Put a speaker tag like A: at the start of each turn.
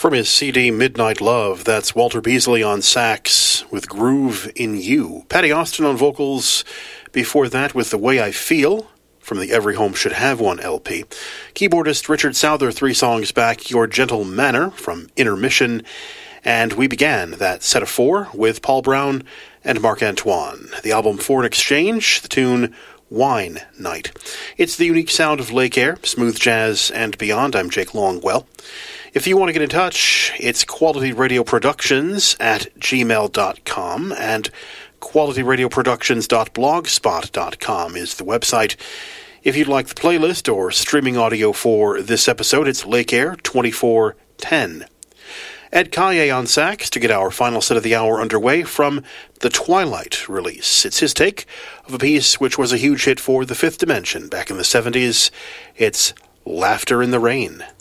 A: From his CD Midnight Love, that's Walter Beasley on sax with Groove in You. Patty Austin on vocals before that with The Way I Feel from the Every Home Should Have One LP. Keyboardist Richard Souther 3 songs back, Your Gentle Manner from Intermission. And we began that set of 4 with Paul Brown and Mark Antoine. The album For an Exchange, the tune Wine Night. It's the unique sound of Lake Air, smooth jazz and beyond. I'm Jake Longwell. If you want to get in touch, it's qualityradioproductions@gmail.com, and qualityradioproductions.blogspot.com is the website. If you'd like the playlist or streaming audio for this episode, it's Lake Air 2410. Ed Kaye on sax to get our final set of the hour underway from the Twilight release. It's his take of a piece which was a huge hit for the Fifth Dimension back in the 70s. It's Laughter in the Rain.